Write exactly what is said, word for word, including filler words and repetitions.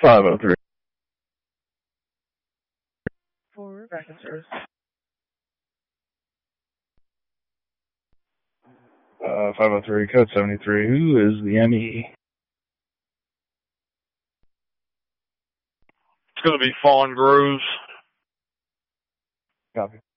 five oh three. Forward, back in service. Uh, five oh three, code seventy-three. Who is the M E? It's going to be Fawn Groves. Copy.